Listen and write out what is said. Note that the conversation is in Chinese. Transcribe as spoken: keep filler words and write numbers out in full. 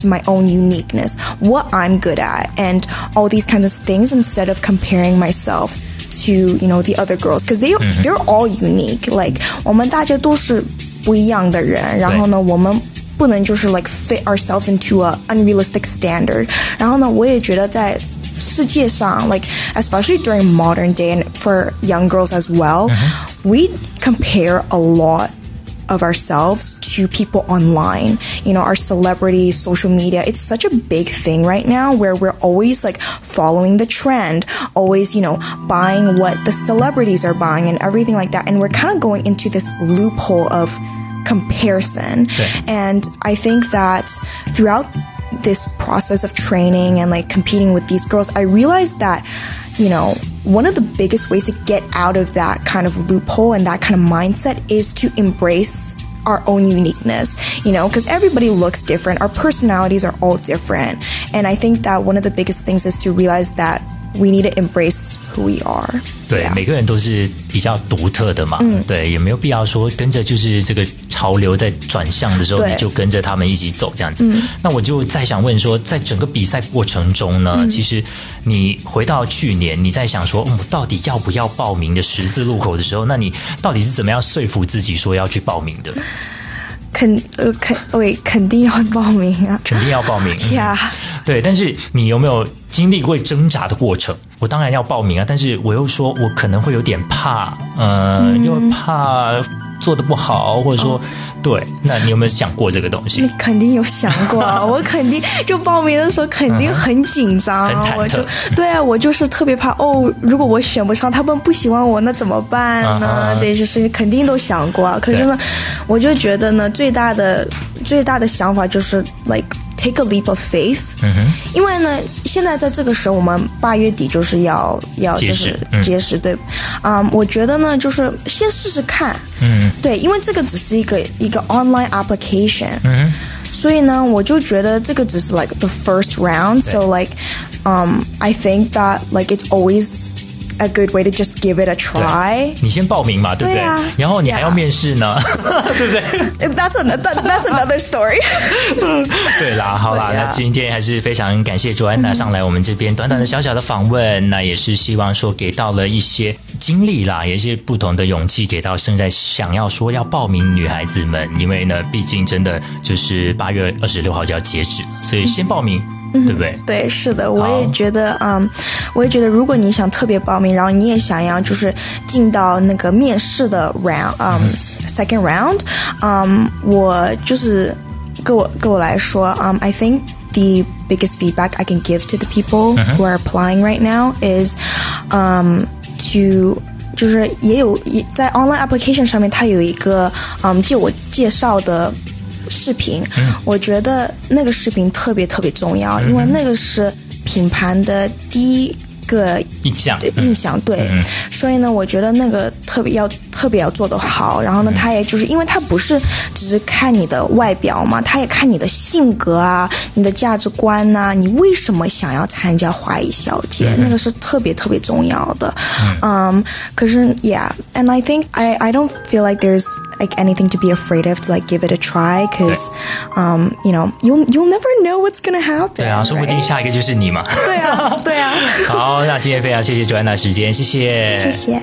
my own uniqueness, what I'm good at, and all these kinds of things instead of comparing myself to, you know, the other girls, because they mm-hmm. they're all unique. Like 我们大家都是不一样的人，然后呢，我们不能就是 like fit ourselves into a unrealistic standard. 然后呢，我也觉得在世界上 like especially during modern day and for young girls as well, mm-hmm. we compare a lot of ourselves to people online, you know, our celebrities, social media. It's such a big thing right now where we're always like following the trend, always, you know, buying what the celebrities are buying and everything like that. And we're kind of going into this loophole of comparison. Okay. And I think that throughout this process of training and like competing with these girls, I realized that, you know, one of the biggest ways to get out of that kind of loophole and that kind of mindset is to embrace our own uniqueness, you know, because everybody looks different. Our personalities are all different. And I think that one of the biggest things is to realize that we need to embrace who we are. 对， yeah. 每个人都是比较独特的嘛，嗯，对，也没有必要说跟着就是这个潮流在转向的时候，你就跟着他们一起走这样子。嗯，那我就再想问说，在整个比赛过程中呢，嗯，其实你回到去年，你在想说，嗯，我到底要不要报名的十字路口的时候，那你到底是怎么样说服自己说要去报名的？ 肯呃肯喂肯定要报名啊， 肯定要报名呀。Yeah. 对，但是你有没有经历过挣扎的过程？我当然要报名啊，但是我又说我可能会有点怕，呃，嗯，又怕做得不好，或者说，哦，对，那你有没有想过这个东西？ 你肯定有想过啊，我肯定就报名的时候肯定很紧张， 嗯，很忐忑。 我就对啊，我就是特别怕哦，如果我选不上，他们不喜欢我，那怎么办呢？嗯，这些事情肯定都想过啊。可是呢，我就觉得呢，最大的最大的想法就是 like take a leap of faith，嗯，因为呢，现在在这个时候，我们八月底就是要要就是结识，对，嗯，我觉得呢，就是先试试看，嗯，对，因为这个只是一个一个 online application，嗯，所以呢，我就觉得这个只是 like the first round，so like，um, I think that like it's always a good way to just give it a try. 你先报名嘛，对不对？对啊，然后你还要面试呢， yeah. 对不对 ？That's another that's another story. 对啦，好啦， yeah. 那今天还是非常感谢 Joanna 上来我们这边短短的小小的访问，嗯，那也是希望说给到了一些经历啦，有一些不同的勇气给到正在想要说要报名女孩子们，因为呢，毕竟真的就是八月二十六号就要截止，所以先报名。嗯，对不对？ 对，是的，我也觉得，嗯，我也觉得，如果你想特别报名，然后你也想要就是进到那个面试的 round， 嗯，嗯 ，second round， 嗯，我就是跟我跟我来说，嗯 ，I think the biggest feedback I can give to the people who are applying right now is, um, to 就是也有在 online application 上面，它有一个嗯自我介绍的视频，嗯，我觉得那个视频特别特别重要，嗯，因为那个是品牌的第一个印象， 印象对，嗯，所以呢，我觉得那个特别要特别要做得好。然后呢，他也就是因为他不是只是看你的外表嘛，他也看你的性格啊，你的价值观呐，啊，你为什么想要参加华裔小姐，嗯，那个是特别特别重要的。嗯， um, 可是 yeah，and I think I I don't feel like there's like anything to be afraid of to like give it a try, because um you know you'll you'll never know what's gonna happen. 对啊，说不定下一个就是你嘛。 对啊，对啊。 好，那今天非常谢谢 Joanna 时间，谢谢， 谢谢。